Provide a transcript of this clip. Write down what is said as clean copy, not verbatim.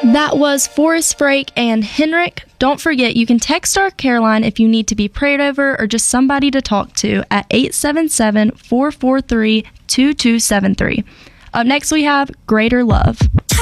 That was Forrest Frake and Henrik. Don't forget, you can text our care line if you need to be prayed over or just somebody to talk to at 877-443-2273. Up next, we have Greater Love.